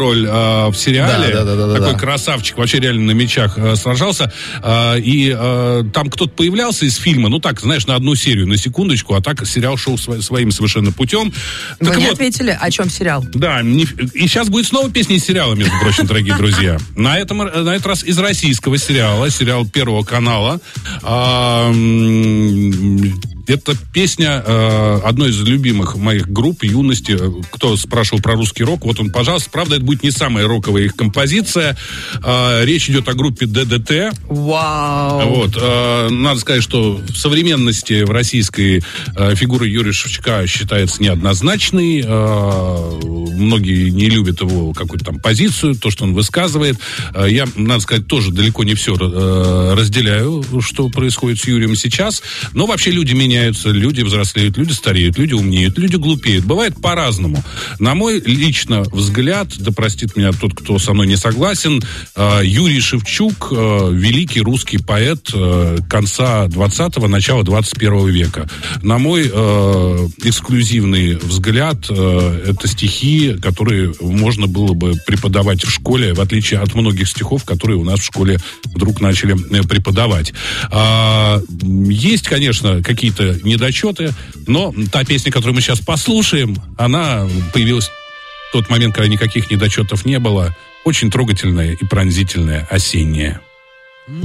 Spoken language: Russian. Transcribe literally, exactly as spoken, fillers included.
роль э, в сериале. Да, да, да, да, Такой да. красавчик, вообще реально на мечах э, сражался. Э, и э, там кто-то появлялся из фильма, ну так, знаешь, на одну серию, на секундочку, а так сериал шел сво- своим совершенно путем. Вы Так не вот, ответили, о чем сериал? да, не- и сейчас будет снова песня из сериала, между прочим, дорогие друзья. На, этом, на этот раз из российского сериала, сериал Первого канала. А, м, Это песня э, одной из любимых моих групп юности. Кто спрашивал про русский рок, вот он, пожалуйста. Правда, это будет не самая роковая их композиция. Э, речь идет о группе ДДТ. Вау! Вот, э, надо сказать, что в современности в российской э, фигура Юрия Шевчука считается неоднозначной. Э, многие не любят его какую-то там позицию, то, что он высказывает. Э, я, надо сказать, тоже далеко не все э, разделяю, что происходит с Юрием сейчас. Но вообще люди меняются, люди взрослеют, люди стареют, люди умнеют, люди глупеют. Бывает по-разному. На мой лично взгляд, да простит меня тот, кто со мной не согласен, э, Юрий Шевчук э, великий русский поэт э, конца двадцатого, начала двадцать первого века. На мой э, эксклюзивный взгляд, э, это стихи, которые можно было бы преподавать в школе, в отличие от многих стихов, которые у нас в школе вдруг начали э, преподавать. А, есть, конечно, какие-то недочеты, но та песня, которую мы сейчас послушаем, она появилась в тот момент, когда никаких недочетов не было. Очень трогательная и пронзительная, осенняя.